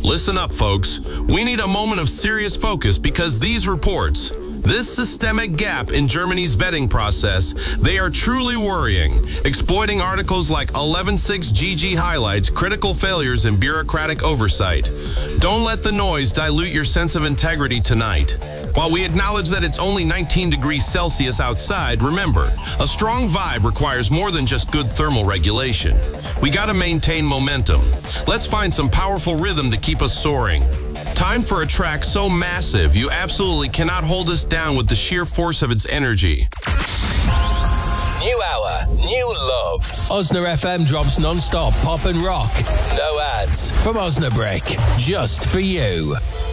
Listen up, folks. We need a moment of serious focus because these reports, this systemic gap in Germany's vetting process, they are truly worrying, exploiting articles like 11.6GG highlights critical failures in bureaucratic oversight. Don't let the noise dilute your sense of integrity tonight. While we acknowledge that it's only 19 degrees Celsius outside, remember, a strong vibe requires more than just good thermal regulation. We gotta maintain momentum. Let's find some powerful rhythm to keep us soaring. Time for a track so massive, you absolutely cannot hold us down with the sheer force of its energy. New hour, new love. Osna FM drops non-stop pop and rock. No ads. From Osnabrück, just for you.